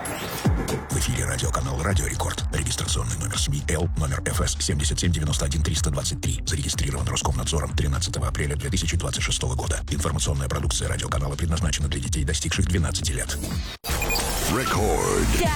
В эфире радиоканал «Радио Рекорд». Регистрационный номер СМИ Л, номер ФС 7791-323. Зарегистрирован Роскомнадзором 13 апреля 2026 года. Информационная продукция радиоканала предназначена для детей, достигших 12 лет. Рекорд.